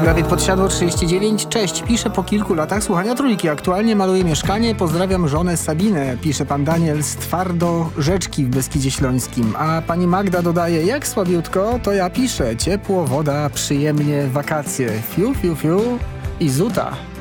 Dawid Podsiadło 39. Cześć, piszę po kilku latach słuchania Trójki. Aktualnie maluję mieszkanie, pozdrawiam żonę Sabinę. Pisze pan Daniel z Twardo-Rzeczki w Beskidzie Śląskim. A pani Magda dodaje, jak słabiutko, to ja piszę. Ciepło, woda, przyjemnie, wakacje. Fiu, fiu, fiu i zuta.